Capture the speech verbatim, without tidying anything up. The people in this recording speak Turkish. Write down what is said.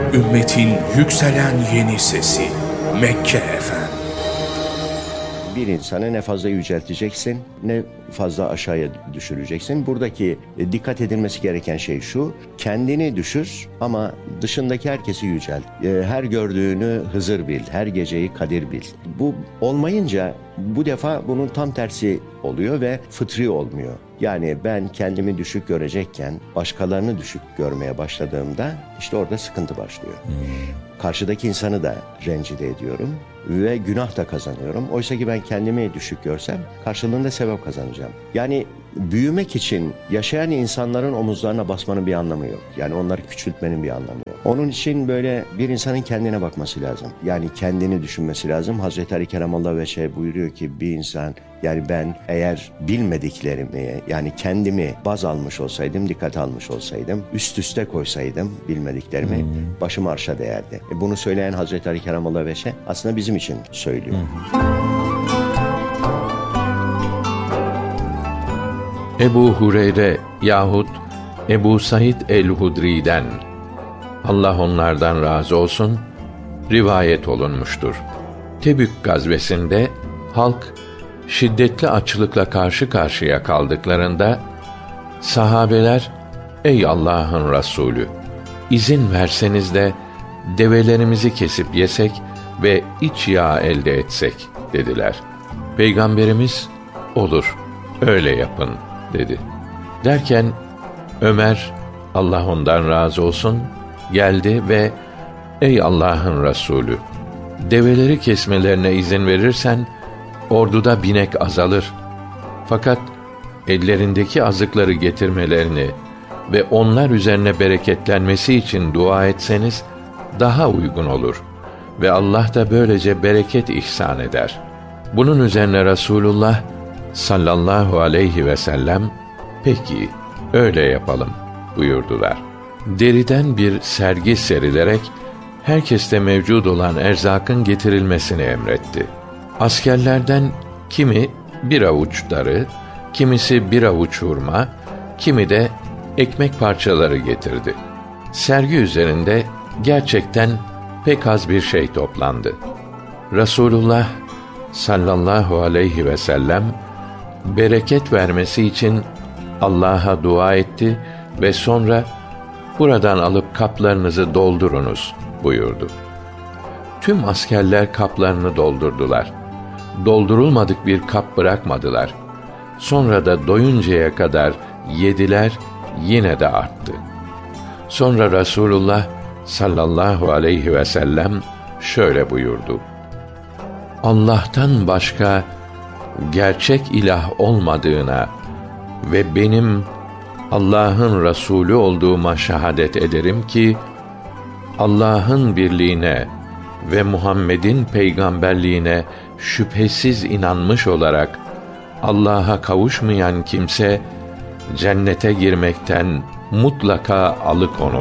Ümmetin yükselen yeni sesi Mekke Efem. Bir insanı ne fazla yücelteceksin, ne fazla aşağıya düşüreceksin. Buradaki e, dikkat edilmesi gereken şey şu: kendini düşür ama dışındaki herkesi yücelt. E, her gördüğünü Hızır bil, her geceyi Kadir bil. Bu olmayınca bu defa bunun tam tersi oluyor ve fıtri olmuyor. Yani ben kendimi düşük görecekken başkalarını düşük görmeye başladığımda işte orada sıkıntı başlıyor. Hmm. Karşıdaki insanı da rencide ediyorum ve günah da kazanıyorum. Oysa ki ben kendimi düşük görsem karşılığında sevap kazanacağım. Yani büyümek için yaşayan insanların omuzlarına basmanın bir anlamı yok. Yani onları küçültmenin bir anlamı yok. Onun için böyle bir insanın kendine bakması lazım. Yani kendini düşünmesi lazım. Hazreti Ali Keramallahu Veçhe buyuruyor ki bir insan, yani ben eğer bilmediklerimi, yani kendimi baz almış olsaydım, dikkat almış olsaydım, üst üste koysaydım bilmediklerimi, hmm. başım arşa değerdi. E bunu söyleyen Hazreti Ali Keramallahu Veçhe aslında bizim için söylüyor. Hmm. Ebu Hureyre yahut Ebu Said el-Hudri'den, Allah onlardan razı olsun, rivayet olunmuştur. Tebük gazvesinde halk şiddetli açlıkla karşı karşıya kaldıklarında sahabeler, ey Allah'ın Resulü, izin verseniz de develerimizi kesip yesek ve iç yağ elde etsek dediler. Peygamberimiz, olur, öyle yapın dedi. Derken Ömer, Allah ondan razı olsun, geldi ve ey Allah'ın Resulü, develeri kesmelerine izin verirsen orduda binek azalır. Fakat ellerindeki azıkları getirmelerini ve onlar üzerine bereketlenmesi için dua etseniz daha uygun olur ve Allah da böylece bereket ihsan eder. Bunun üzerine Resulullah sallallahu aleyhi ve sellem, peki öyle yapalım buyurdular. Deriden bir sergi serilerek herkeste mevcud olan erzakın getirilmesini emretti. Askerlerden kimi bir avuç darı, kimisi bir avuç hurma, kimi de ekmek parçaları getirdi. Sergi üzerinde gerçekten pek az bir şey toplandı. Resulullah sallallahu aleyhi ve sellem bereket vermesi için Allah'a dua etti ve sonra buradan alıp kaplarınızı doldurunuz buyurdu. Tüm askerler kaplarını doldurdular. Doldurulmadık bir kap bırakmadılar. Sonra da doyuncaya kadar yediler, yine de arttı. Sonra Resulullah sallallahu aleyhi ve sellem şöyle buyurdu: Allah'tan başka gerçek ilah olmadığına ve benim Allah'ın Resulü olduğuma şahadet ederim ki, Allah'ın birliğine ve Muhammed'in peygamberliğine şüphesiz inanmış olarak Allah'a kavuşmayan kimse cennete girmekten mutlaka alıkonur.